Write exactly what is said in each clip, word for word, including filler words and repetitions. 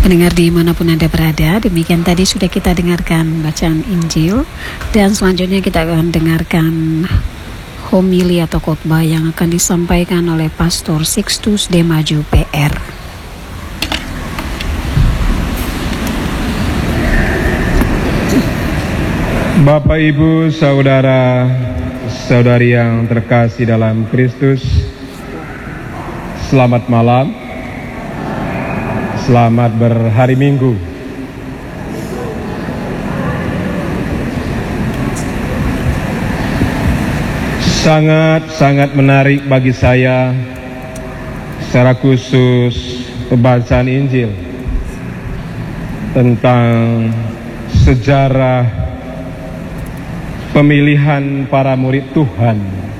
Pendengar dimanapun Anda berada, demikian tadi sudah kita dengarkan bacaan Injil, dan selanjutnya kita akan dengarkan homili atau khotbah yang akan disampaikan oleh Pastor Sixtus D. Maju P R. Bapak, Ibu, Saudara, Saudari yang terkasih dalam Kristus, selamat malam. Selamat berhari Minggu. Sangat-sangat menarik bagi saya secara khusus pembacaan Injil tentang sejarah pemilihan para murid Tuhan.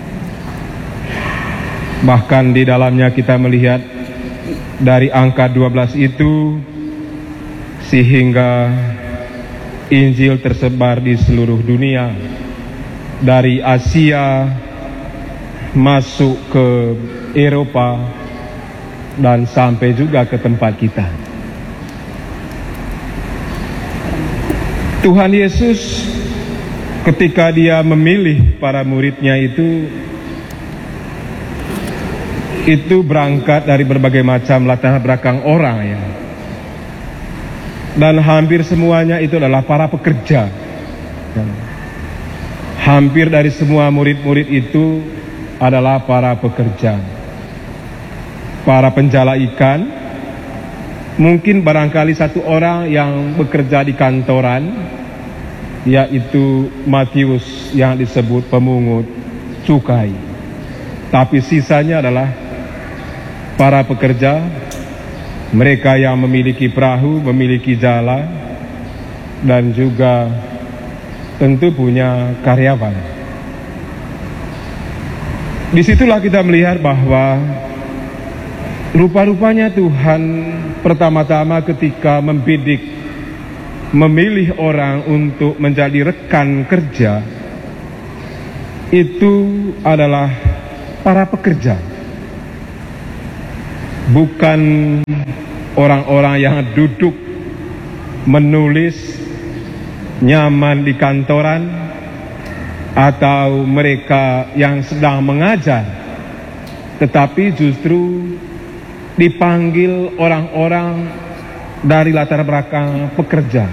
Bahkan di dalamnya kita melihat dari angka dua belas itu sehingga Injil tersebar di seluruh dunia, dari Asia masuk ke Eropa dan sampai juga ke tempat kita. Tuhan Yesus ketika dia memilih para muridnya itu itu berangkat dari berbagai macam latar belakang orang, ya. Dan hampir semuanya itu adalah para pekerja. Hampir dari semua murid-murid itu adalah para pekerja. Para penjala ikan, mungkin barangkali satu orang yang bekerja di kantoran, yaitu Matius yang disebut pemungut cukai. Tapi sisanya adalah para pekerja, mereka yang memiliki perahu, memiliki jala, dan juga tentu punya karyawan. Disitulah kita melihat bahwa rupa-rupanya Tuhan pertama-tama ketika membidik, memilih orang untuk menjadi rekan kerja, itu adalah para pekerja. Bukan orang-orang yang duduk menulis nyaman di kantoran, atau mereka yang sedang mengajar, tetapi justru dipanggil orang-orang dari latar belakang pekerja.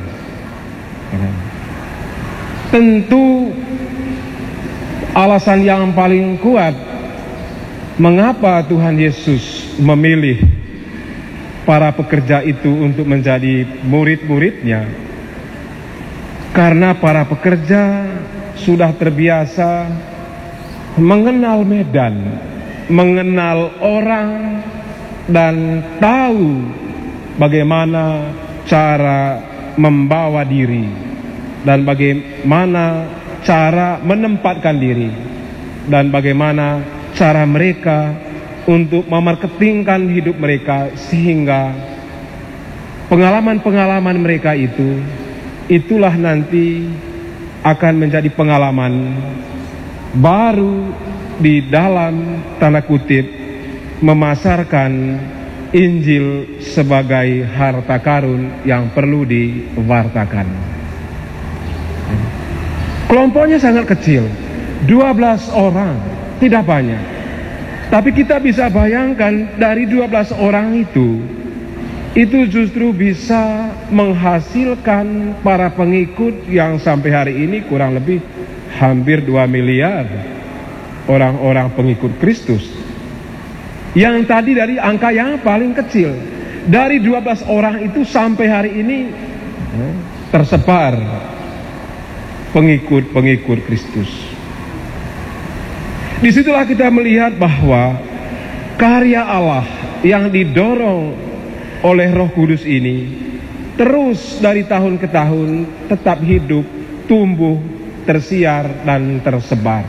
Tentu alasan yang paling kuat mengapa Tuhan Yesus memilih para pekerja itu untuk menjadi murid-muridnya, karena para pekerja sudah terbiasa mengenal medan, mengenal orang, dan tahu bagaimana cara membawa diri dan bagaimana cara menempatkan diri dan bagaimana cara mereka untuk memarketingkan hidup mereka, sehingga pengalaman-pengalaman mereka itu itulah nanti akan menjadi pengalaman baru di dalam tanda kutip memasarkan Injil sebagai harta karun yang perlu diwartakan. Kelompoknya sangat kecil, dua belas orang, tidak banyak. Tapi kita bisa bayangkan dari dua belas orang itu, itu justru bisa menghasilkan para pengikut yang sampai hari ini kurang lebih hampir dua miliar orang-orang pengikut Kristus. Yang tadi dari angka yang paling kecil, dari dua belas orang itu sampai hari ini tersebar pengikut-pengikut Kristus. Disitulah kita melihat bahwa karya Allah yang didorong oleh Roh Kudus ini terus dari tahun ke tahun tetap hidup, tumbuh, tersiar, dan tersebar.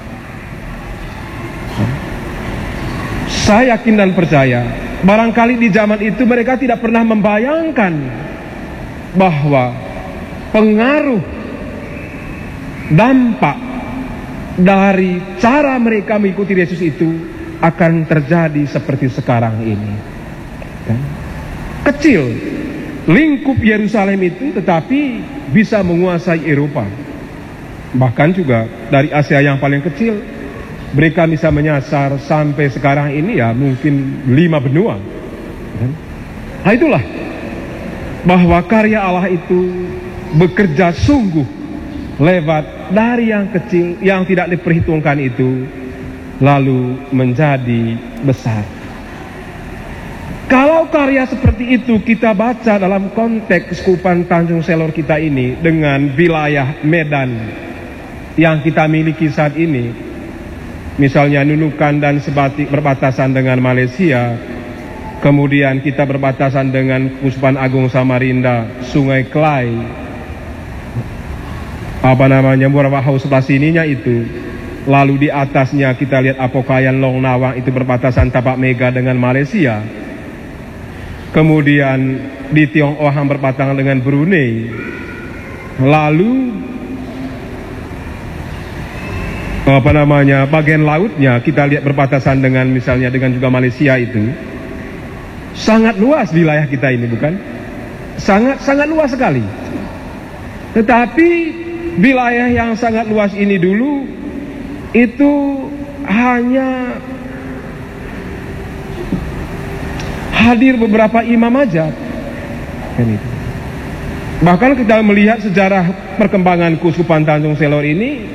Saya yakin dan percaya, barangkali di zaman itu mereka tidak pernah membayangkan bahwa pengaruh, dampak dari cara mereka mengikuti Yesus itu akan terjadi seperti sekarang ini. Kecil, lingkup Yerusalem itu, tetapi bisa menguasai Eropa. Bahkan juga dari Asia yang paling kecil, mereka bisa menyasar sampai sekarang ini ya mungkin lima benua. Nah itulah bahwa karya Allah itu bekerja sungguh lewat dari yang kecil yang tidak diperhitungkan itu lalu menjadi besar. Kalau karya seperti itu kita baca dalam konteks Keuskupan Tanjung Selor kita ini dengan wilayah Medan yang kita miliki saat ini, misalnya Nunukan dan Sebatik berbatasan dengan Malaysia, kemudian kita berbatasan dengan Keuskupan Agung Samarinda, Sungai Klai, apa namanya Murawahau sebelah sininya itu, lalu di atasnya kita lihat Apokayan Long Nawang itu berbatasan Tapak Mega dengan Malaysia, kemudian di Tiong Ohang berbatasan dengan Brunei, lalu apa namanya bagian lautnya kita lihat berbatasan dengan misalnya dengan juga Malaysia itu. Sangat luas wilayah kita ini, bukan? Sangat sangat luas sekali. Tetapi wilayah yang sangat luas ini dulu itu hanya hadir beberapa imam aja. Bahkan kita melihat sejarah perkembangan Keuskupan Tanjung Selor ini,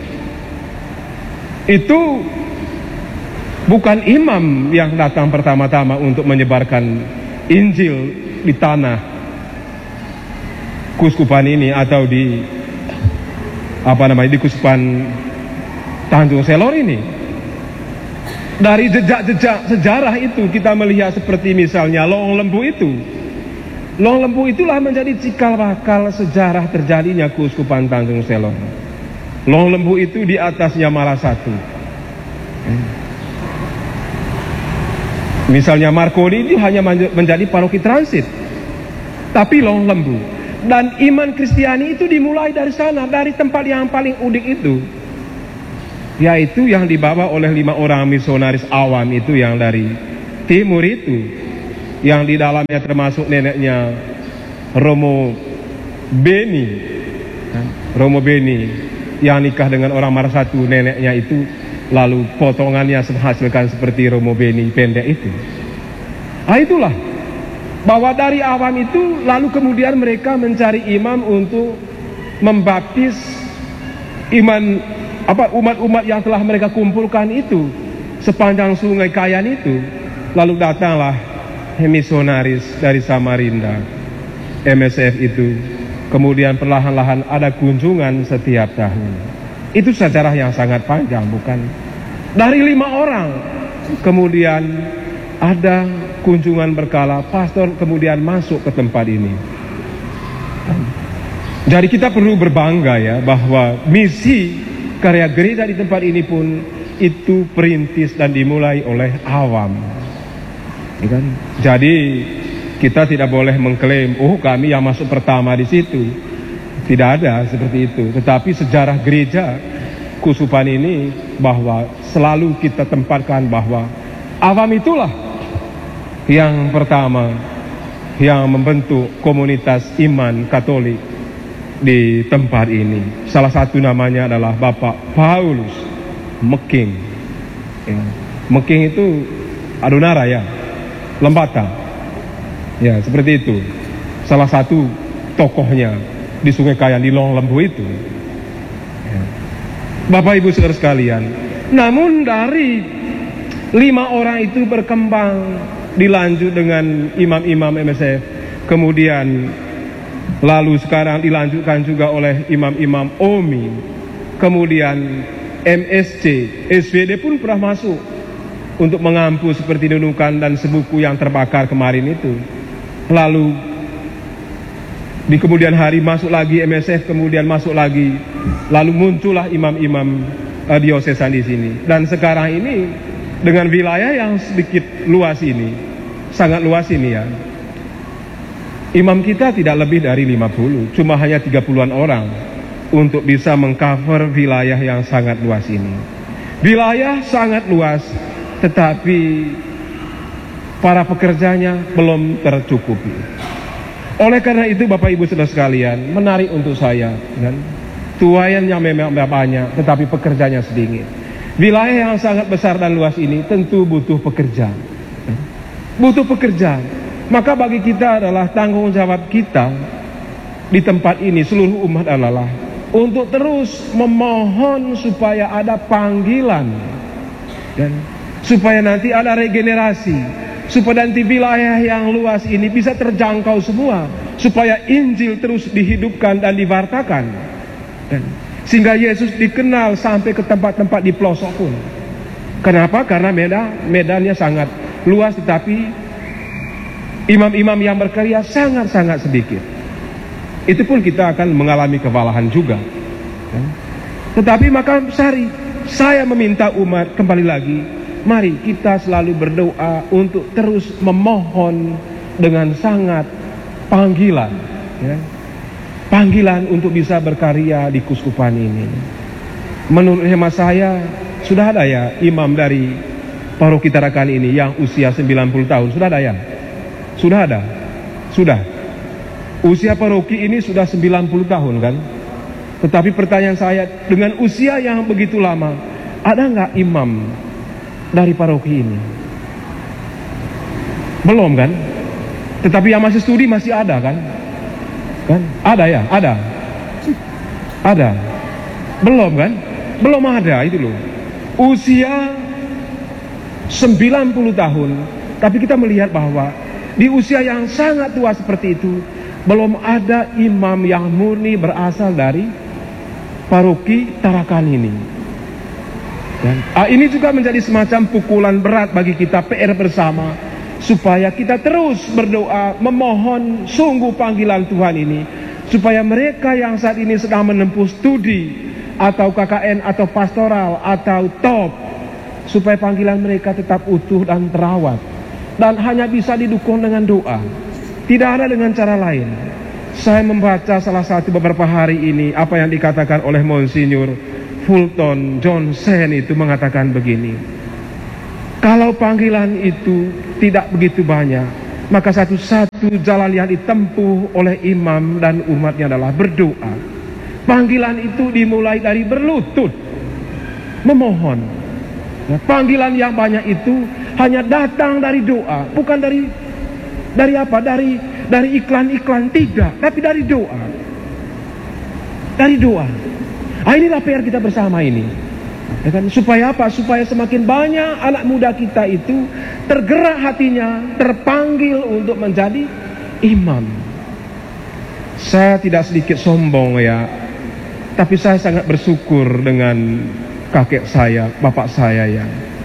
itu bukan imam yang datang pertama-tama untuk menyebarkan Injil di tanah Keuskupan ini atau di apa namanya di Keuskupan Tanjung Selor ini. Dari jejak-jejak sejarah itu kita melihat seperti misalnya Long Lembu itu. Long Lembu itulah menjadi cikal bakal sejarah terjadinya Keuskupan Tanjung Selor. Long Lembu itu di atasnya malah satu. Misalnya Marconi itu hanya menjadi paroki transit, tapi Long Lembu. Dan iman Kristiani itu dimulai dari sana, dari tempat yang paling unik itu, yaitu yang dibawa oleh lima orang misionaris awam itu yang dari timur itu, yang di dalamnya termasuk neneknya Romo Beni, Romo Beni yang nikah dengan orang Marsatu, neneknya itu, lalu potongannya menghasilkan seperti Romo Beni pendek itu. Ah itulah bahwa dari awam itu lalu kemudian mereka mencari imam untuk membaptis iman apa umat-umat yang telah mereka kumpulkan itu sepanjang Sungai Kayan itu. Lalu datanglah misionaris dari Samarinda, M S F itu. Kemudian perlahan-lahan ada kunjungan setiap tahun. Itu sejarah yang sangat panjang, bukan? Dari lima orang, kemudian ada kunjungan berkala, pastor kemudian masuk ke tempat ini. Jadi kita perlu berbangga ya, bahwa misi karya gereja di tempat ini pun itu perintis dan dimulai oleh awam. Ya kan? Jadi kita tidak boleh mengklaim, oh kami yang masuk pertama di situ. Tidak ada seperti itu. Tetapi sejarah gereja Keuskupan ini bahwa selalu kita tempatkan bahwa awam itulah yang pertama yang membentuk komunitas iman Katolik di tempat ini. Salah satu namanya adalah Bapak Paulus Meking. Ya. Meking itu Adonara ya, Lembata. Ya, seperti itu. Salah satu tokohnya di Sungai Kayan, di Long Lembu itu. Ya. Bapak Ibu saudara sekalian, namun dari lima orang itu berkembang, dilanjut dengan imam-imam M S F, kemudian lalu sekarang dilanjutkan juga oleh imam-imam O M I, kemudian M S C, S W D pun pernah masuk untuk mengampu seperti Nunukan dan Sebuku yang terbakar kemarin itu. Lalu di kemudian hari masuk lagi M S F, kemudian masuk lagi, lalu muncullah imam-imam uh, diosesan di sini. Dan sekarang ini dengan wilayah yang sedikit luas ini, sangat luas ini ya, imam kita tidak lebih dari lima puluh, cuma hanya tiga puluhan orang untuk bisa mengcover wilayah yang sangat luas ini. Wilayah sangat luas, tetapi para pekerjanya belum tercukupi. Oleh karena itu Bapak Ibu Saudara sekalian, menarik untuk saya, kan? Tuaiannya memang banyak, tetapi pekerjanya sedikit. Wilayah yang sangat besar dan luas ini tentu butuh pekerja, butuh pekerja. Maka bagi kita adalah tanggung jawab kita di tempat ini, seluruh umat adalah untuk terus memohon supaya ada panggilan, dan supaya nanti ada regenerasi, supaya nanti wilayah yang luas ini bisa terjangkau semua, supaya Injil terus dihidupkan dan diwartakan, dan sehingga Yesus dikenal sampai ke tempat-tempat di pelosok pun. Kenapa? Karena medan medannya sangat luas, tetapi imam-imam yang berkarya sangat-sangat sedikit. Itu pun kita akan mengalami kewalahan juga. Tetapi maka sari, saya meminta umat kembali lagi, mari kita selalu berdoa untuk terus memohon dengan sangat panggilan, ya. Panggilan untuk bisa berkarya di kuskupan ini. Menurut hemat saya, sudah ada ya imam dari paroki Tarakan ini yang usia sembilan puluh tahun, sudah ada ya? Sudah ada? Sudah. Usia paroki ini sudah sembilan puluh tahun kan? Tetapi pertanyaan saya, dengan usia yang begitu lama, ada nggak imam dari paroki ini? Belum kan? Tetapi yang masih studi masih ada kan? Kan? Ada ya? Ada? Ada? Belum kan? Belum ada, itu loh. Usia sembilan puluh tahun, tapi kita melihat bahwa di usia yang sangat tua seperti itu, belum ada imam yang murni berasal dari paroki Tarakan ini. Dan ah, ini juga menjadi semacam pukulan berat bagi kita, P R bersama, supaya kita terus berdoa, memohon sungguh panggilan Tuhan ini, supaya mereka yang saat ini sedang menempuh studi atau K K N atau pastoral atau top, supaya panggilan mereka tetap utuh dan terawat, dan hanya bisa didukung dengan doa, tidak ada dengan cara lain. Saya membaca salah satu beberapa hari ini apa yang dikatakan oleh Monsinyur Fulton Johnson, itu mengatakan begini: kalau panggilan itu tidak begitu banyak, maka satu-satu jalan yang ditempuh oleh imam dan umatnya adalah berdoa. Panggilan itu dimulai dari berlutut, memohon. Nah, panggilan yang banyak itu hanya datang dari doa, bukan dari dari apa? Dari dari iklan-iklan, tidak, tapi dari doa. Dari doa. Ah, inilah P R kita bersama ini. Ya kan? Supaya apa? Supaya semakin banyak anak muda kita itu tergerak hatinya, terpanggil untuk menjadi imam. Saya tidak sedikit sombong ya, tapi saya sangat bersyukur dengan kakek saya, bapak saya ya,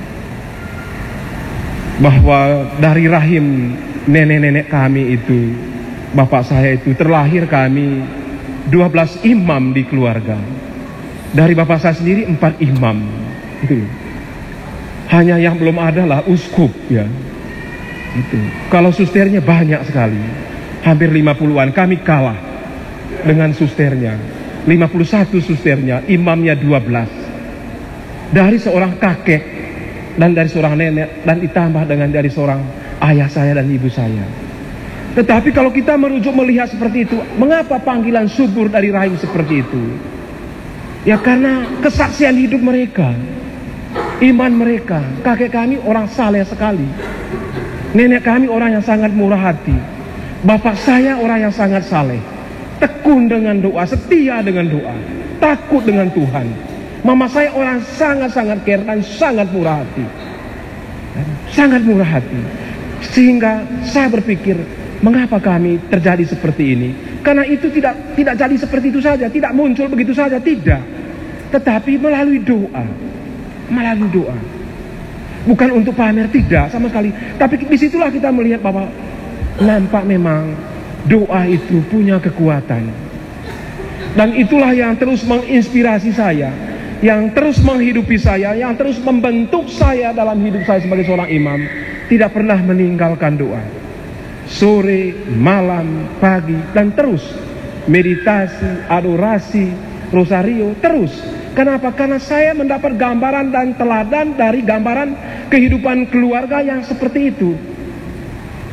bahwa dari rahim nenek-nenek kami itu, bapak saya itu, terlahir kami dua belas imam di keluarga. Dari bapak saya sendiri empat imam. Itu. Hanya yang belum ada lah uskup ya. Itu. Kalau susternya banyak sekali. Hampir lima puluhan. Kami kalah dengan susternya. lima puluh satu susternya, imamnya dua belas. Dari seorang kakek dan dari seorang nenek, dan ditambah dengan dari seorang ayah saya dan ibu saya. Tetapi kalau kita merujuk melihat seperti itu, mengapa panggilan subur dari rahim seperti itu? Ya karena kesaksian hidup mereka, iman mereka. Kakek kami orang saleh sekali, nenek kami orang yang sangat murah hati, bapak saya orang yang sangat saleh, tekun dengan doa, setia dengan doa, takut dengan Tuhan. Mama saya orang sangat-sangat care dan sangat murah hati, sangat murah hati. Sehingga saya berpikir, mengapa kami terjadi seperti ini? Karena itu tidak tidak jadi seperti itu saja, tidak muncul begitu saja, tidak. Tetapi melalui doa, melalui doa. Bukan untuk pamer, tidak sama sekali. Tapi disitulah kita melihat bahwa nampak memang doa itu punya kekuatan. Dan itulah yang terus menginspirasi saya, yang terus menghidupi saya, yang terus membentuk saya dalam hidup saya sebagai seorang imam. Tidak pernah meninggalkan doa. Sore, malam, pagi, dan terus meditasi, adorasi, rosario, terus. Kenapa? Karena saya mendapat gambaran dan teladan dari gambaran kehidupan keluarga yang seperti itu.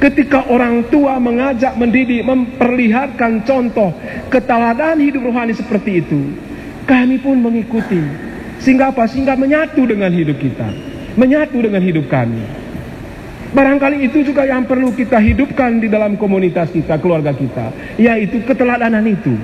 Ketika orang tua mengajak, mendidik, memperlihatkan contoh keteladanan hidup rohani seperti itu, kami pun mengikuti. Sehingga apa? Sehingga menyatu dengan hidup kita, menyatu dengan hidup kami. Barangkali itu juga yang perlu kita hidupkan di dalam komunitas kita, keluarga kita, yaitu keteladanan itu.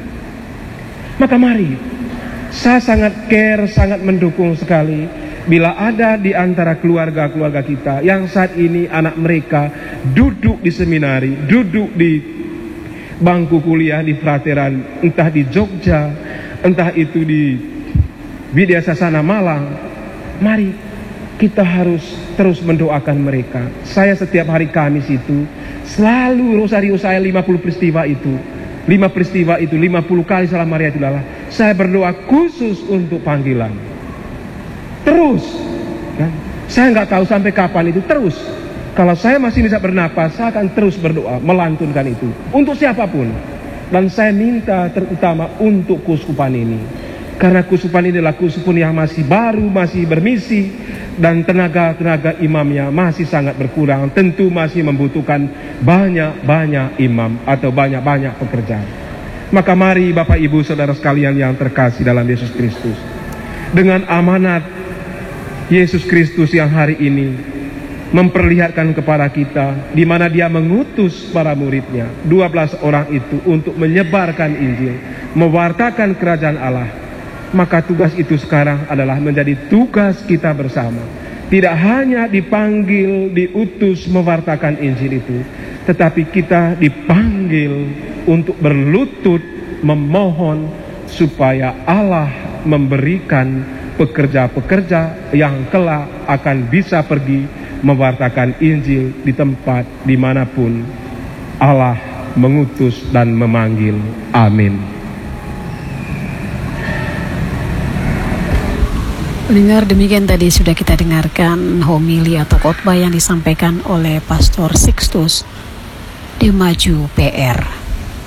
Maka mari, saya sangat care, sangat mendukung sekali bila ada di antara keluarga-keluarga kita yang saat ini anak mereka duduk di seminari, duduk di bangku kuliah di frateran, entah di Jogja, entah itu di Widya Sasana Malang. Mari kita harus terus mendoakan mereka. Saya setiap hari Kamis itu selalu rosario saya lima puluh peristiwa itu, lima peristiwa itu, lima puluh kali salam Maria Tulah. Saya berdoa khusus untuk panggilan. Terus, kan? Saya nggak tahu sampai kapan itu terus. Kalau saya masih bisa bernapas, saya akan terus berdoa, melantunkan itu untuk siapapun. Dan saya minta terutama untuk keuskupan ini, karena keuskupan ini adalah keuskupan yang masih baru, masih bermisi, dan tenaga-tenaga imamnya masih sangat berkurang. Tentu masih membutuhkan banyak-banyak imam atau banyak-banyak pekerjaan. Maka mari Bapak Ibu Saudara sekalian yang terkasih dalam Yesus Kristus, dengan amanat Yesus Kristus yang hari ini memperlihatkan kepada kita di mana dia mengutus para muridnya, dua belas orang itu, untuk menyebarkan Injil, mewartakan kerajaan Allah. Maka tugas itu sekarang adalah menjadi tugas kita bersama. Tidak hanya dipanggil, diutus mewartakan Injil itu, tetapi kita dipanggil untuk berlutut memohon supaya Allah memberikan pekerja-pekerja yang kelak akan bisa pergi mewartakan Injil di tempat dimanapun Allah mengutus dan memanggil. Amin. Pendengar, demikian tadi sudah kita dengarkan homili atau khotbah yang disampaikan oleh Pastor Sixtus di Maju P R.